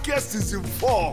August season 4.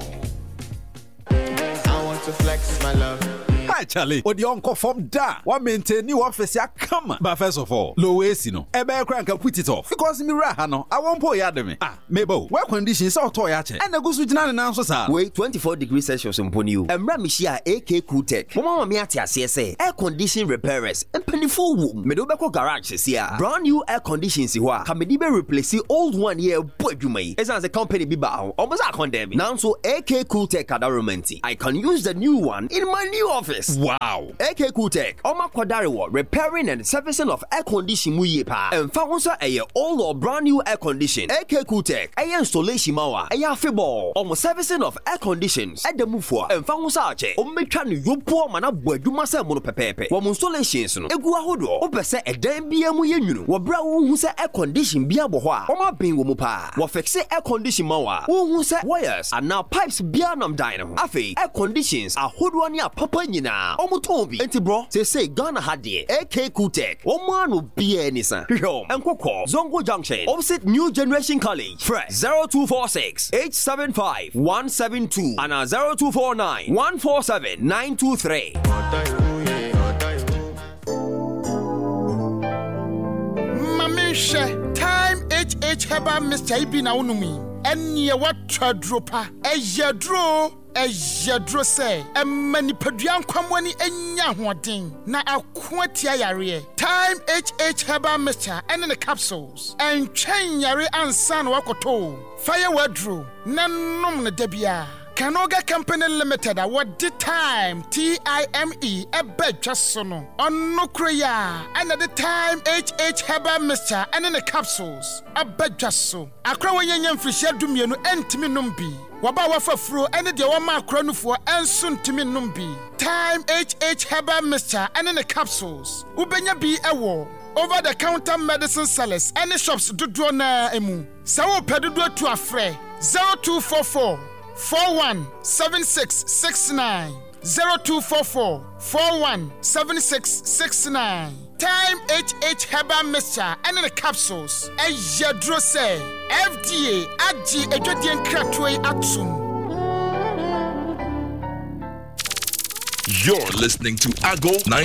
I want to flex my love. Hi Charlie, what the uncle from da? What maintain new office ya come? But first of all, low AC no. Ebe crank put it off. Because me raha no, I won't pour yademe. Mebo, what conditions are toy yache? And the goose with an answer, sir. Wait, 24 degrees Celsius on Ponu. And Ramishia AK Cooltech. Mama Miatia CSA, air condition repairers, and pennyful womb. Medobako garage is here. Brand new air conditions here. Kamedibe replace the old one here, boy, you may. As a company biba, almost a condemn. Now so AK Cooltech Adaromanti. I can use the new one in my new office. Wow. AK Cooltech. Oma Quadariwo, repairing and servicing of air condition muyepa. And found a old or brand new air condition. AK Cooltech. A installation mawa. A fibor. Almost servicing of air conditions. At the move for. And found sache. Omekani yopo mana bwedumasa mono pepepe. Wam installations no. Egua hodo. Opese a damn BMU yenu. Wabra who say air condition biaboha. Oma bin womupa. Wafixe air condition mawa. Who say wires and now pipes bianam dynamo. Afe air conditions are hodwania papa nyina. Omutombi. Enti bro. Say Ghana hadie. AK Cooltech. Oman will be any son. And Koko. Zongo Junction. Opposite New Generation College. Fresh 0246 875 172 and 0249 147 923. Mamisha, time HH Heba Mr. Ibina Unumi. And ye what dropa. Ejadro say, a manipadian kwamwani enya huadin. Na akwatia yare. Time HH Heba Mr. and in the capsules. And chain yare and san wakoto. Fire wadro. Nanum na debia. Kanoga Company Limited, what the time TIME a bed just sono on no creya and at the time HH Heba Mr. and in the capsules a bed just so a crowan fish dumiano and Timinumbi Wabawa for fro and the Wama crono for and soon Timinumbi time HH Heba Mr. and in the capsules Ubenya be a war over the counter medicine sellers and the shops do draw na emu Sawo pedudo to a fre 0244 417669 0244 417669 Time HH Heba Mixture and in the capsules Ejadro say FDA Agi Ejodian Kratwe Atsum. You're listening to Ago 9